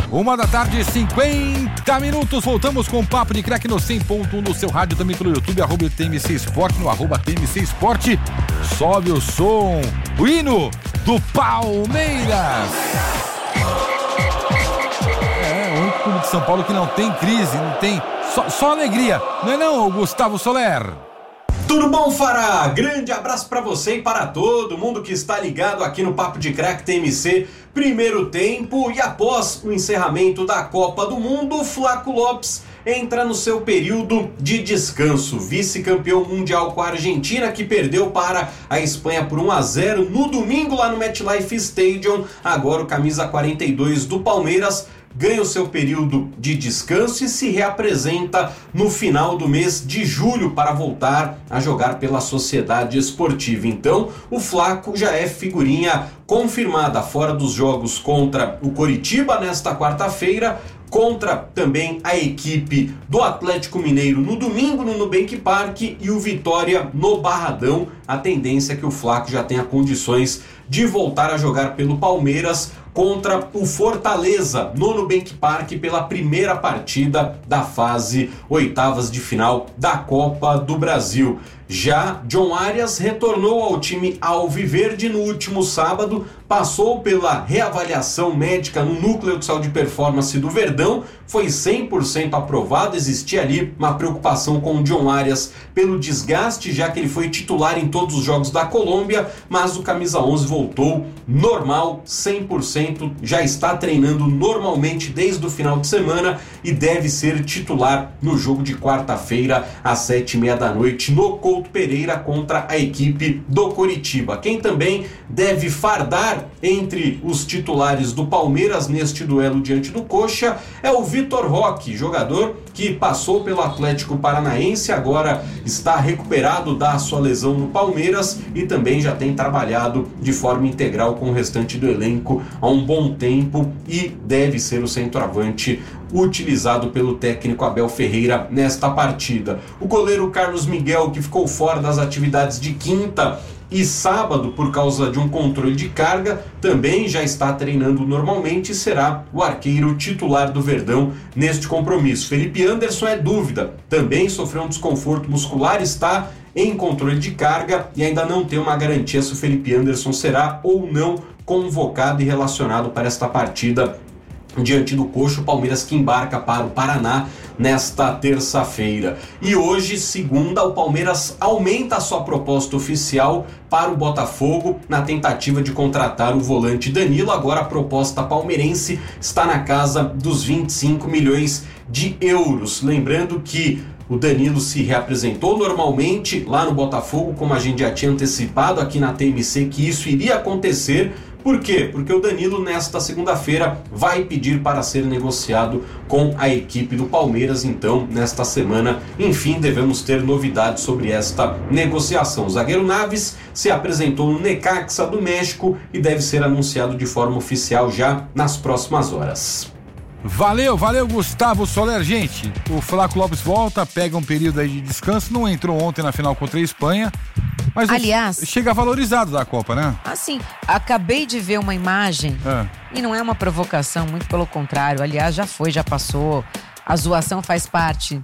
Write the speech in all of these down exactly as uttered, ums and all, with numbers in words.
Uma da tarde, cinquenta minutos. Voltamos com o Papo de Craque no cem ponto um no seu rádio, também pelo YouTube, arroba T M C Esporte, no arroba T M C Esporte. Sobe o som, o hino do Palmeiras. É, o único clube de São Paulo que não tem crise, não tem só, só alegria. Não é não, Gustavo Soler? Tudo bom, Fará? Grande abraço para você e para todo mundo que está ligado aqui no Papo de Craque T M C. Primeiro tempo e após o encerramento da Copa do Mundo, o Flaco Lopes entra no seu período de descanso. Vice-campeão mundial com a Argentina, que perdeu para a Espanha por um a zero no domingo lá no MetLife Stadium. Agora o camisa quarenta e dois do Palmeiras ganha o seu período de descanso e se reapresenta no final do mês de julho para voltar a jogar pela Sociedade Esportiva. Então, o Flaco já é figurinha confirmada fora dos jogos contra o Coritiba nesta quarta-feira, contra também a equipe do Atlético Mineiro no domingo no Nubank Park e o Vitória no Barradão. A tendência é que o Flaco já tenha condições de voltar a jogar pelo Palmeiras contra o Fortaleza no Nubank Park pela primeira partida da fase oitavas de final da Copa do Brasil. Já John Arias retornou ao time alviverde no último sábado, passou pela reavaliação médica no Núcleo de Saúde e Performance do Verdão, foi cem por cento aprovado. Existia ali uma preocupação com o John Arias pelo desgaste, já que ele foi titular em todos os jogos da Colômbia, mas o camisa onze voltou normal, cem por cento, já está treinando normalmente desde o final de semana e deve ser titular no jogo de quarta-feira às sete e meia da noite no Couto Pereira contra a equipe do Coritiba. Quem também deve fardar entre os titulares do Palmeiras neste duelo diante do Coxa é o Vitor Roque, jogador que passou pelo Atlético Paranaense, agora está recuperado da sua lesão no Palmeiras e também já tem trabalhado de forma integral com o restante do elenco há um bom tempo e deve ser o centroavante utilizado pelo técnico Abel Ferreira nesta partida. O goleiro Carlos Miguel, que ficou fora das atividades de quinta e sábado por causa de um controle de carga, também já está treinando normalmente e será o arqueiro titular do Verdão neste compromisso. Felipe Anderson é dúvida, também sofreu um desconforto muscular, está em controle de carga e ainda não tem uma garantia se o Felipe Anderson será ou não convocado e relacionado para esta partida diante do Coxa. O Palmeiras que embarca para o Paraná nesta terça-feira. E hoje, segunda, o Palmeiras aumenta a sua proposta oficial para o Botafogo na tentativa de contratar o volante Danilo. Agora a proposta palmeirense está na casa dos vinte e cinco milhões de euros. Lembrando que o Danilo se reapresentou normalmente lá no Botafogo, como a gente já tinha antecipado aqui na T M C que isso iria acontecer. Por quê? Porque o Danilo nesta segunda-feira vai pedir para ser negociado com a equipe do Palmeiras. Então, nesta semana, enfim, devemos ter novidades sobre esta negociação. O zagueiro Naves se apresentou no Necaxa do México e deve ser anunciado de forma oficial já nas próximas horas. Valeu, valeu Gustavo Soler. Gente, o Flaco Lopes volta, pega um período aí de descanso, não entrou ontem na final contra a Espanha, mas aliás, chega valorizado da Copa, né? Assim, acabei de ver uma imagem é. e não é uma provocação, muito pelo contrário. Aliás, já foi, já passou. A zoação faz parte,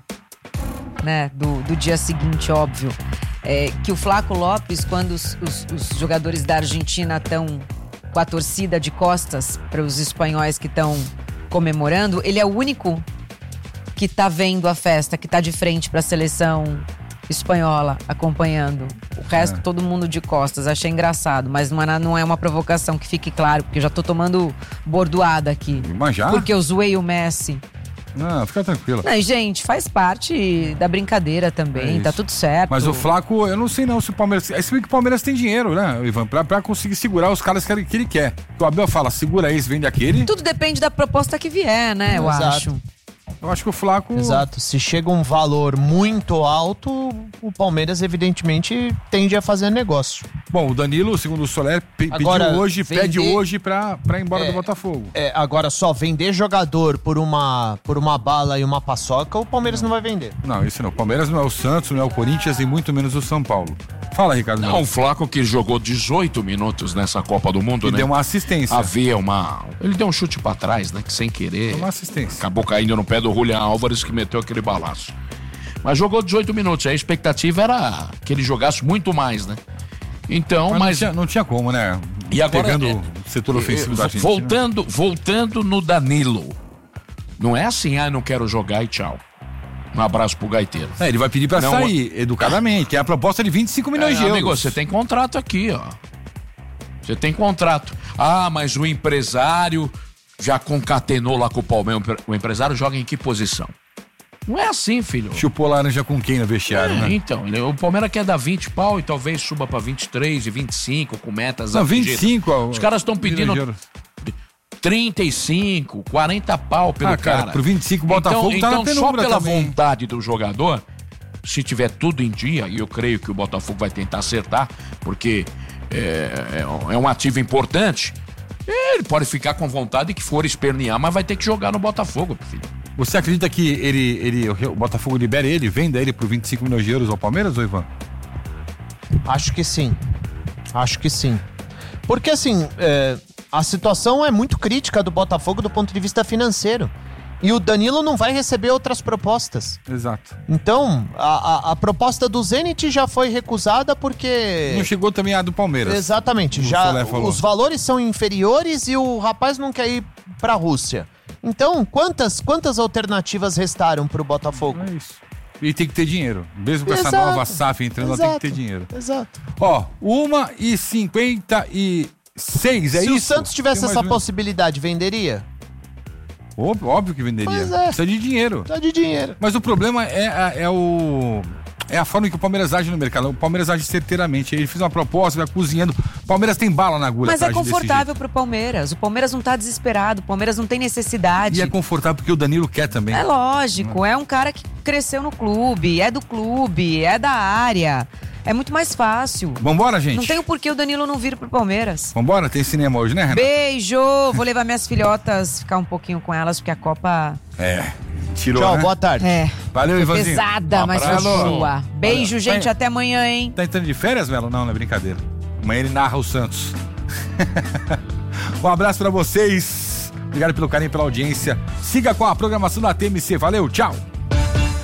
né, do, do dia seguinte, óbvio. É, que o Flaco Lopes, quando os, os, os jogadores da Argentina estão com a torcida de costas para os espanhóis que estão comemorando, ele é o único que tá vendo a festa, que tá de frente para a seleção espanhola acompanhando. O resto, é. todo mundo de costas. Achei engraçado, mas não é, não é uma provocação, que fique claro, porque eu já tô tomando bordoada aqui. Mas já? Porque eu zoei o Messi. Não, fica tranquila. Não, gente, faz parte da brincadeira também, é tá tudo certo. Mas o Flaco, eu não sei não se o Palmeiras... Se bem que o Palmeiras tem dinheiro, né, Ivan? Pra, pra conseguir segurar os caras que ele, que ele quer. O Abel fala, segura esse, vende aquele. Tudo depende da proposta que vier, né, eu Exato. acho. Eu acho que o Flaco... Exato, se chega um valor muito alto, o Palmeiras evidentemente tende a fazer negócio. Bom, o Danilo, segundo o Soler, pe- Agora, pediu hoje, vender... pede hoje pra, pra ir embora é, do Botafogo. É, agora só vender jogador por uma, por uma bala e uma paçoca, o Palmeiras não vai vender. Não, isso não. O Palmeiras não é o Santos, não é o Corinthians e muito menos o São Paulo. Fala, Ricardo. Não, o Flaco que jogou dezoito minutos nessa Copa do Mundo, e né? deu uma assistência. Havia uma... Ele deu um chute pra trás, né? Que sem querer... Deu uma assistência. Acabou caindo no pé do Julián Álvares, que meteu aquele balaço. Mas jogou dezoito minutos. A expectativa era que ele jogasse muito mais, né? Então, mas... mas... Não tinha, não tinha como, né? E agora, pegando é, o setor ofensivo é, da Argentina. Voltando, voltando no Danilo. Não é assim, ah, não quero jogar e tchau. Um abraço pro gaiteiro. É, ele vai pedir pra não, sair, educadamente, que é a proposta de vinte e cinco milhões é, de euros. Amigo, você tem contrato aqui, ó. Você tem contrato. Ah, mas o empresário já concatenou lá com o Palmeiras. O empresário joga em que posição? Não é assim, filho. Chupou laranja com quem no vestiário, é, né? Então, o Palmeiras quer dar vinte pau e talvez suba pra vinte e três e vinte e cinco com metas. Não, vinte e cinco. Ó, os caras estão pedindo trinta e cinco, quarenta pau pelo ah, cara. cara. Por vinte e cinco, o Botafogo então, tá então, na só pela também. vontade do jogador, se tiver tudo em dia, e eu creio que o Botafogo vai tentar acertar, porque é, é um ativo importante, ele pode ficar com vontade que for espernear, mas vai ter que jogar no Botafogo, filho. Você acredita que ele, ele, o Botafogo libere ele, venda ele por vinte e cinco milhões de euros ao Palmeiras, ou Ivan? Acho que sim. Acho que sim. Porque assim, é, a situação é muito crítica do Botafogo do ponto de vista financeiro. E o Danilo não vai receber outras propostas. Exato. Então, a, a, a proposta do Zenit já foi recusada porque... Não chegou também a do Palmeiras. Exatamente. Já os valores são inferiores e o rapaz não quer ir pra Rússia. Então, quantas, quantas alternativas restaram pro Botafogo? É isso. E tem que ter dinheiro. Mesmo com Exato. essa nova S A F entrando, ela tem que ter dinheiro. Exato. Ó, uma e cinquenta e seis, é Se isso? Se o Santos tivesse essa menos... possibilidade, venderia? Óbvio, óbvio que venderia. Pois é. Precisa de dinheiro. Precisa de dinheiro. Mas o problema é, é o... É a forma que o Palmeiras age no mercado. O Palmeiras age certeiramente. Ele fez uma proposta, vai cozinhando. O Palmeiras tem bala na agulha. Mas é confortável pro Palmeiras. O Palmeiras não tá desesperado. O Palmeiras não tem necessidade. E é confortável porque o Danilo quer também. É lógico. É um cara que cresceu no clube, é do clube, é da área. É muito mais fácil. Vambora, gente? Não tem o porquê o Danilo não vir pro Palmeiras. Vambora? Tem cinema hoje, né, Renato? Beijo! Vou levar minhas filhotas, ficar um pouquinho com elas, porque a Copa... É, tirou, Tchau, né? boa tarde. É. Valeu, Ivanzinho. Pesada, Um mas foi abraço. boa. Beijo, Valeu. gente. Tá, até amanhã, hein? Tá entrando de férias, Melo? Não, não é brincadeira. Amanhã ele narra o Santos. Um abraço pra vocês. Obrigado pelo carinho, pela audiência. Siga com a programação da T M C. Valeu, tchau.